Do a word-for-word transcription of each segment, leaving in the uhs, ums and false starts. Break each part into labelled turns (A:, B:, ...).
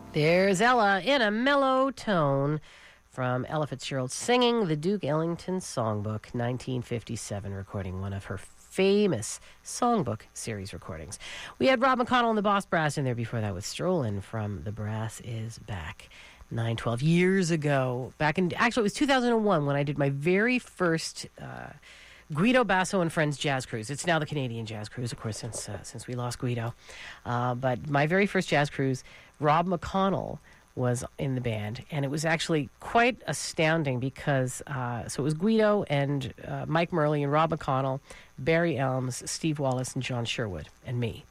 A: There's Ella in a mellow tone from Ella Fitzgerald singing the Duke Ellington Songbook, nineteen fifty-seven, recording one of her famous songbook series recordings. We had Rob McConnell and the Boss Brass in there before that with Strollin' from The Brass Is Back. nine, twelve years ago, back in, actually it was two thousand one when I did my very first uh, Guido Basso and Friends Jazz Cruise. It's now the Canadian Jazz Cruise, of course, since uh, since we lost Guido. Uh, but my very first jazz cruise, Rob McConnell was in the band, and it was actually quite astounding because, uh, so it was Guido and uh, Mike Murley and Rob McConnell, Barry Elms, Steve Wallace, and John Sherwood, and me.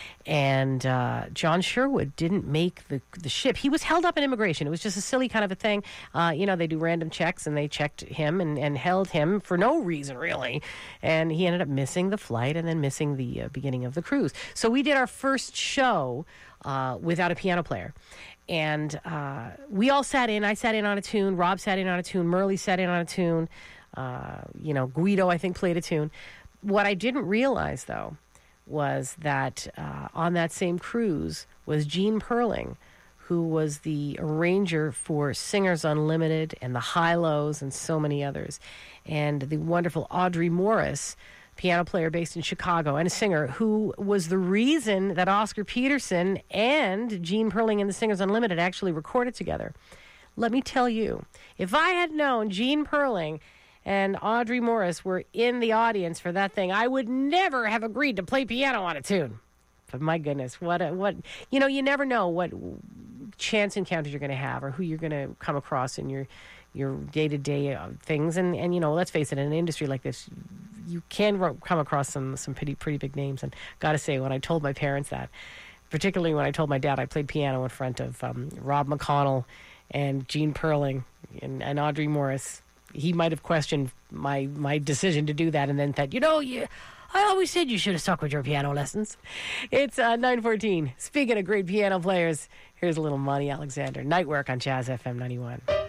A: And uh, John Sherwood didn't make the the ship. He was held up in immigration. It was just a silly kind of a thing. Uh, you know, they do random checks, and they checked him and, and held him for no reason, really. And he ended up missing the flight and then missing the uh, beginning of the cruise. So we did our first show uh, without a piano player. And uh, we all sat in. I sat in on a tune. Rob sat in on a tune. Murley sat in on a tune. Uh, you know, Guido, I think, played a tune. What I didn't realize, though, was that uh, on that same cruise was Gene Perling, who was the arranger for Singers Unlimited and the Hi-Lows and so many others, and the wonderful Audrey Morris, piano player based in Chicago and a singer, who was the reason that Oscar Peterson and Gene Perling and the Singers Unlimited actually recorded together. Let me tell you, if I had known Gene Perling and Audrey Morris were in the audience for that thing, I would never have agreed to play piano on a tune. But my goodness, what a, what you know, you never know what chance encounters you're going to have or who you're going to come across in your your day-to-day uh, things. And, and, you know, let's face it, in an industry like this, you can ro- come across some, some pretty, pretty big names. And got to say, when I told my parents that, particularly when I told my dad I played piano in front of um, Rob McConnell and Gene Perling and, and Audrey Morris, he might have questioned my my decision to do that and then thought, you know, you, I always said you should have stuck with your piano lessons. It's uh, nine fourteen. Speaking of great piano players, here's a little Monty Alexander. Night Work on Jazz F M ninety-one.